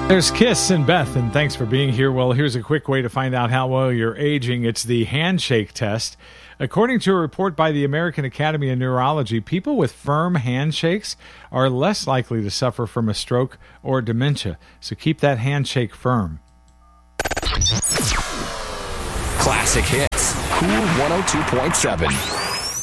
There's Kiss and Beth, and thanks for being here. Well, here's a quick way to find out how well you're aging. It's the handshake test. According to a report by the American Academy of Neurology, people with firm handshakes are less likely to suffer from a stroke or dementia. So keep that handshake firm. Classic hits. Cool 102.7.